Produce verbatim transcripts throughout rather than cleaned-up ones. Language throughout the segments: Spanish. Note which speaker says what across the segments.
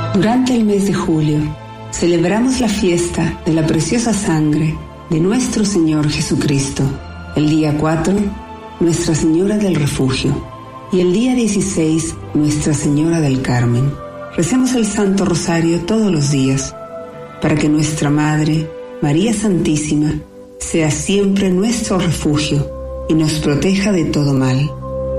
Speaker 1: Durante el mes de julio, celebramos la fiesta de la preciosa sangre de nuestro Señor Jesucristo. El día cuatro, Nuestra Señora del Refugio. Y el día dieciséis, Nuestra Señora del Carmen. Recemos el Santo Rosario todos los días, para que nuestra Madre, María Santísima, sea siempre nuestro refugio y nos proteja de todo mal.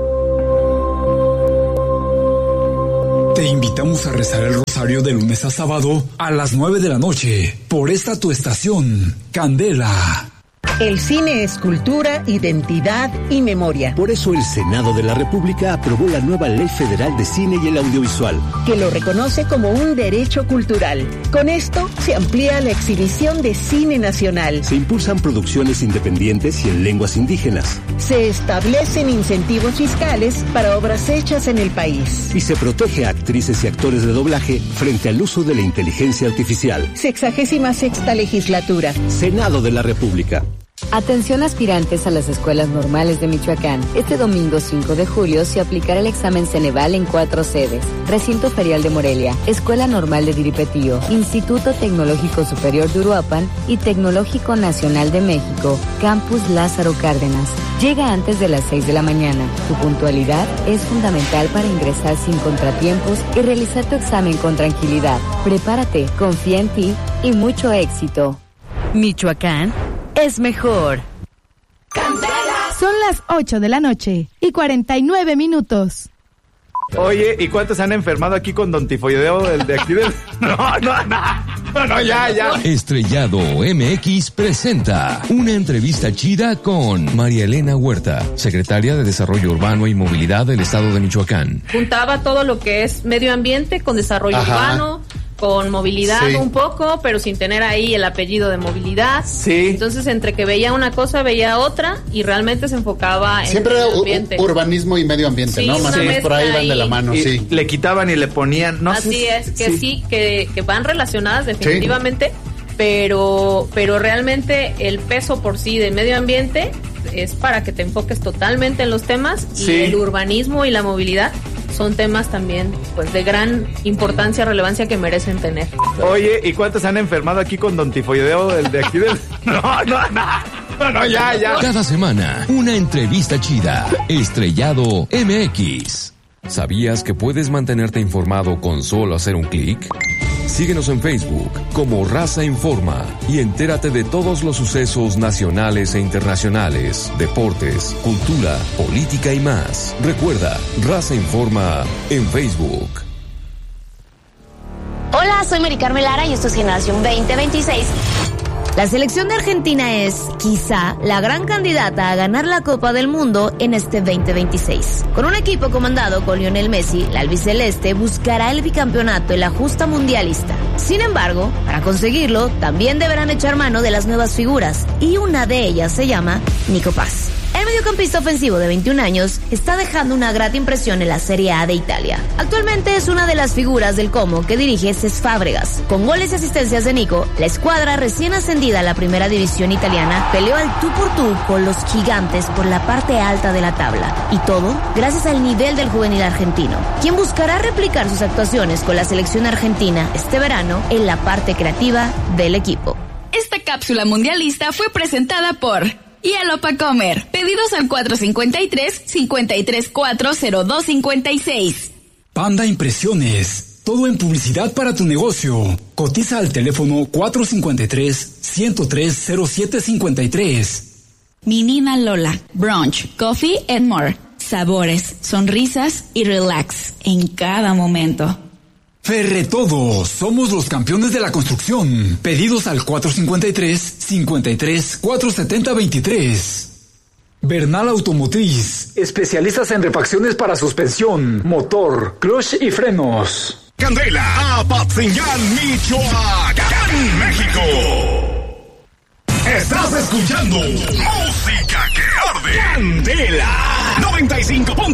Speaker 2: Te invitamos a rezar el rosario de lunes a sábado a las nueve de la noche por esta tu estación, Candela.
Speaker 3: El cine es cultura, identidad y memoria.
Speaker 4: Por eso el Senado de la República aprobó la nueva Ley Federal de Cine y el Audiovisual,
Speaker 3: que lo reconoce como un derecho cultural. Con esto se amplía la exhibición de cine nacional.
Speaker 4: Se impulsan producciones independientes y en lenguas indígenas.
Speaker 3: Se establecen incentivos fiscales para obras hechas en el país.
Speaker 4: Y se protege a actrices y actores de doblaje frente al uso de la inteligencia artificial.
Speaker 3: Sexagésima sexta legislatura.
Speaker 4: Senado de la República.
Speaker 5: Atención aspirantes a las escuelas normales de Michoacán. Este domingo cinco de julio se aplicará el examen Ceneval en cuatro sedes. Recinto Ferial de Morelia, Escuela Normal de Diripetío, Instituto Tecnológico Superior de Uruapan y Tecnológico Nacional de México, Campus Lázaro Cárdenas. Llega antes de las seis de la mañana. Tu puntualidad es fundamental para ingresar sin contratiempos y realizar tu examen con tranquilidad. Prepárate, confía en ti y mucho éxito. Michoacán es mejor.
Speaker 6: Son las ocho de la noche y cuarenta y nueve minutos.
Speaker 7: Oye, ¿y cuántos han enfermado aquí con don tifoideo del de aquí del...? No, no, no, no, no, ya, ya.
Speaker 8: Estrellado M X presenta una entrevista chida con María Elena Huerta, secretaria de Desarrollo Urbano y Movilidad del Estado de Michoacán.
Speaker 9: Juntaba todo lo que es medio ambiente con desarrollo Ajá. urbano, con movilidad sí. un poco, pero sin tener ahí el apellido de movilidad.
Speaker 7: Sí.
Speaker 9: Entonces, entre que veía una cosa, veía otra, y realmente se enfocaba en
Speaker 10: Siempre
Speaker 9: el medio ambiente.
Speaker 10: U- urbanismo y medio ambiente,
Speaker 9: sí,
Speaker 10: ¿no? Más o menos por ahí van de la mano,
Speaker 7: y
Speaker 10: sí.
Speaker 7: Le quitaban y le ponían, no
Speaker 9: Así
Speaker 7: sé,
Speaker 9: es, que
Speaker 7: sí,
Speaker 9: sí, que, que van relacionadas definitivamente, sí. pero, pero realmente el peso por sí del medio ambiente es para que te enfoques totalmente en los temas,
Speaker 7: sí.
Speaker 9: y el urbanismo y la movilidad son temas también pues de gran importancia, relevancia que merecen tener.
Speaker 7: Oye, ¿y cuántos han enfermado aquí con don tifoideo del de aquí del...? No, no, no, no, no, ya, ya.
Speaker 8: Cada semana, una entrevista chida. Estrellado M X. ¿Sabías que puedes mantenerte informado con solo hacer un clic? Síguenos en Facebook como Raza Informa y entérate de todos los sucesos nacionales e internacionales, deportes, cultura, política y más. Recuerda, Raza Informa en Facebook.
Speaker 11: Hola, soy Mari Carmen Lara y esto es Generación veinte veintiséis. La selección de Argentina es, quizá, la gran candidata a ganar la Copa del Mundo en este veinte veintiséis. Con un equipo comandado con Lionel Messi, la albiceleste buscará el bicampeonato en la justa mundialista. Sin embargo, para conseguirlo, también deberán echar mano de las nuevas figuras, y una de ellas se llama Nico Paz. El mediocampista ofensivo de veintiún años está dejando una grata impresión en la Serie A de Italia. Actualmente es una de las figuras del Como que dirige Cesc Fábregas. Con goles y asistencias de Nico, la escuadra recién ascendida a la primera división italiana peleó al tú por tú con los gigantes por la parte alta de la tabla. Y todo gracias al nivel del juvenil argentino, quien buscará replicar sus actuaciones con la selección argentina este verano en la parte creativa del equipo.
Speaker 12: Esta cápsula mundialista fue presentada por Hielo pa' Comer. Pedidos al cuatro cinco tres, cinco tres cuatro, cero dos cinco seis.
Speaker 2: Panda Impresiones. Todo en publicidad para tu negocio. Cotiza al teléfono cuatro cinco tres, ciento tres, cero siete cinco tres.
Speaker 12: Menina Lola. Brunch, coffee and more. Sabores, sonrisas y relax en cada momento.
Speaker 2: Ferretodo, somos los campeones de la construcción. Pedidos al cuatro cinco tres, cinco tres, cuatro siete cero dos tres. Bernal Automotriz, especialistas en refacciones para suspensión, motor, clutch y frenos.
Speaker 13: Candela, Apatzingán, Michoacán, México. Estás escuchando música que arde. Candela noventa y cinco punto